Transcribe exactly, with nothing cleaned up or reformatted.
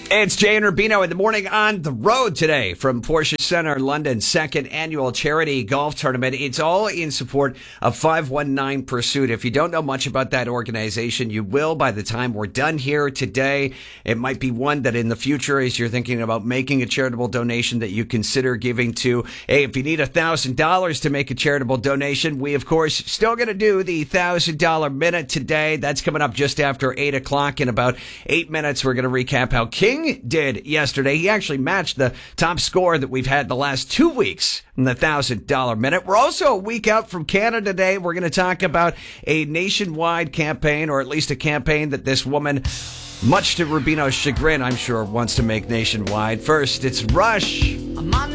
It's Jay and Rubino in the morning on the road today from Porsche Center, London's second annual charity golf tournament. It's all in support of five one nine Pursuit. If you don't know much about that organization, you will by the time we're done here today. It might be one that in the future, as you're thinking about making a charitable donation, that you consider giving to. Hey, if you need one thousand dollars to make a charitable donation, we, of course, still going to do the one thousand dollars minute today. That's coming up just after eight o'clock. In about eight minutes, we're going to recap how King did yesterday. He actually matched the top score that we've had the last two weeks in the one thousand dollars minute. We're also a week out from Canada Day. We're going to talk about a nationwide campaign, or at least a campaign that this woman, much to Rubino's chagrin, I'm sure, wants to make nationwide. First, it's Rush. I'm on